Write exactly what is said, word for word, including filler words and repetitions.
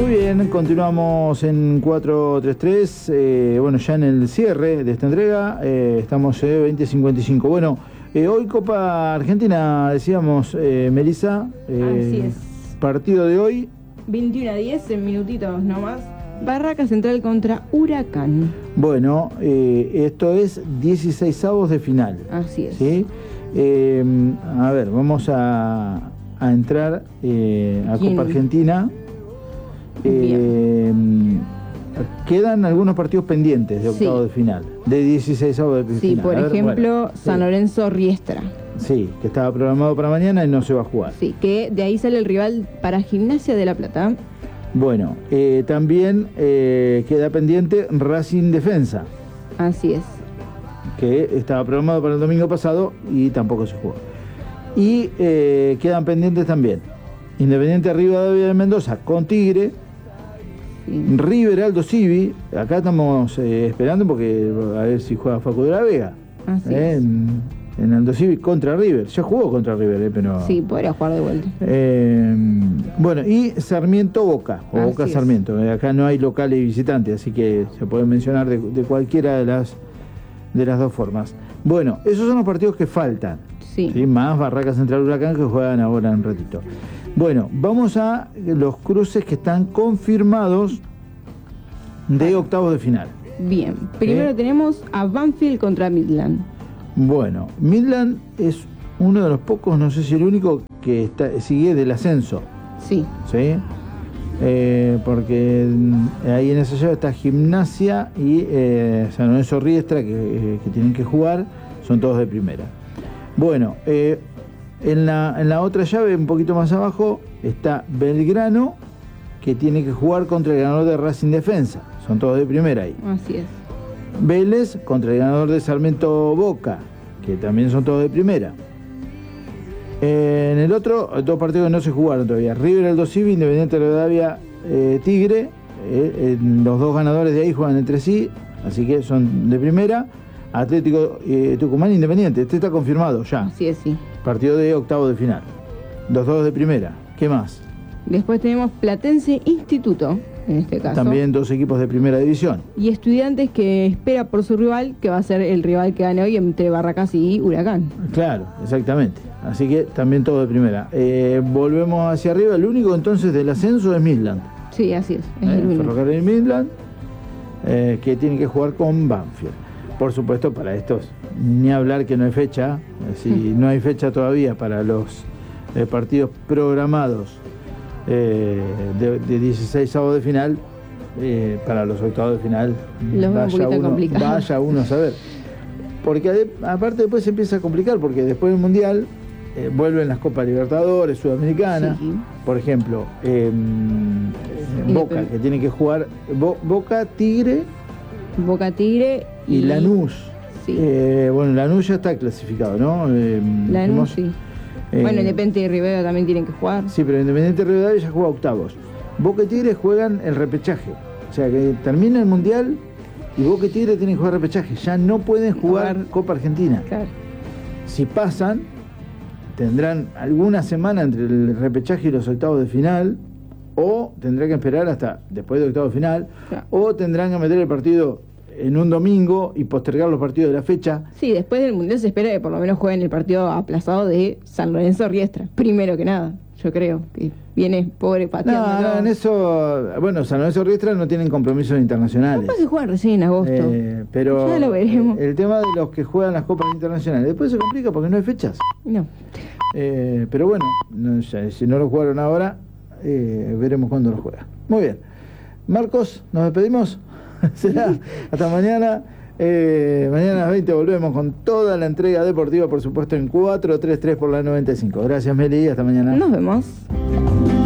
Muy bien, continuamos en cuatro tres tres, eh, bueno, ya en el cierre de esta entrega, eh, estamos en veinte cincuenta y cinco. Bueno, eh, hoy Copa Argentina, decíamos, eh, Melissa, eh, así es. Partido de hoy. veintiuno a diez, en minutitos nomás. Barraca Central contra Huracán. Bueno, eh, esto es dieciseisavos de final. Así es. ¿Sí? Eh, a ver, vamos a, a entrar eh, a ¿Quién? Copa Argentina. Eh, quedan algunos partidos pendientes de octavo Sí. de final, de dieciseisavos de Sí, final. por A ver, ejemplo, bueno, San sí. Lorenzo Riestra. Sí, que estaba programado para mañana y no se va a jugar. Sí, que de ahí sale el rival para Gimnasia de La Plata. Bueno, eh, también eh, queda pendiente Racing Defensa, Así es. que estaba programado para el domingo pasado y tampoco se jugó. Y eh, quedan pendientes también Independiente Rivadavia de Mendoza con Tigre, Sí. River Aldo Civi. Acá estamos eh, esperando porque a ver si juega Facu de la Vega. Así eh, es. en, en Aldo Civi contra River. Ya jugó contra River, eh, pero. Sí, podría jugar de vuelta. Eh, bueno, y Sarmiento Boca, o Así Boca es. Sarmiento. Eh, acá no hay local y visitante, así que se puede mencionar de, de cualquiera de las, de las dos formas. Bueno, esos son los partidos que faltan. Sí. ¿Sí? Más Barraca Central Huracán, que juegan ahora en un ratito. Bueno, vamos a los cruces que están confirmados de octavos de final. Bien. Primero ¿Sí? tenemos a Banfield contra Midland. Bueno, Midland es uno de los pocos, no sé si el único, que está, sigue del ascenso. Sí. ¿Sí? Eh, porque mm, ahí en esa llave está Gimnasia y eh, San Lorenzo Riestra, que, eh, que tienen que jugar, son todos de primera. Bueno, eh, en, la, en la otra llave, un poquito más abajo, está Belgrano, que tiene que jugar contra el ganador de Racing Defensa, son todos de primera ahí. Así es. Vélez contra el ganador de Sarmiento Boca, que también son todos de primera. En el otro, dos partidos que no se jugaron todavía. River Aldo Civi, Independiente Rivadavia, eh, Tigre. Eh, eh, los dos ganadores de ahí juegan entre sí, así que son de primera. Atlético eh, Tucumán, Independiente. Este está confirmado ya. Así es, sí. Partido de octavo de final. Los dos de primera. ¿Qué más? Después tenemos Platense Instituto, en este caso. También dos equipos de primera división. Y Estudiantes, que espera por su rival, que va a ser el rival que gane hoy entre Barracas y Huracán. Claro, exactamente. Así que también todo de primera. Eh, volvemos hacia arriba. El único entonces del ascenso es Midland. Sí, así es. Es Eh, el único. Ferrocarril Midland, eh, que tiene que jugar con Banfield. Por supuesto, para estos, ni hablar que no hay fecha. eh, Si Mm. no hay fecha todavía para los eh, partidos programados eh, de, de dieciseisavos de final, eh, para los octavos de final, Los veo un poquito uno, complicados. vaya uno a saber. Porque ade- aparte después se empieza a complicar, porque después del Mundial eh, vuelven las Copas Libertadores, Sudamericana. Sí. Por ejemplo, eh, eh, Boca, Independ- que tiene que jugar Bo- Boca, Tigre Boca Tigre y, y Lanús. Sí. Eh, bueno, Lanús ya está clasificado, ¿no? Eh, Lanús, dijimos, sí. eh, Bueno, Independiente y Rivera también tienen que jugar. Sí, pero Independiente Rivadavia ya juega octavos. Boca y Tigre juegan el repechaje. O sea, que termina el Mundial y Boca y Tigre tienen que jugar repechaje. Ya no pueden jugar Jugar- Copa Argentina. Claro. Si pasan, tendrán alguna semana entre el repechaje y los octavos de final, o tendrán que esperar hasta después de octavos de final, Claro. o tendrán que meter el partido en un domingo y postergar los partidos de la fecha. Sí, después del Mundial se espera que por lo menos jueguen el partido aplazado de San Lorenzo Riestra. Primero que nada, yo creo. Que viene pobre pateando. No, no, en eso, bueno, San Lorenzo Riestra no tienen compromisos internacionales. Capaz que juegan recién en agosto. Eh, pero Ya lo veremos. el tema de los que juegan las copas internacionales después se complica porque no hay fechas. No. Eh, pero bueno, no sé, si no lo jugaron ahora, eh, veremos cuándo lo juegan. Muy bien. Marcos, nos despedimos. Será hasta mañana. Eh, mañana a las veinte volvemos con toda la entrega deportiva, por supuesto, en cuatro tres tres por la noventa y cinco. Gracias, Meli. Hasta mañana. Nos vemos.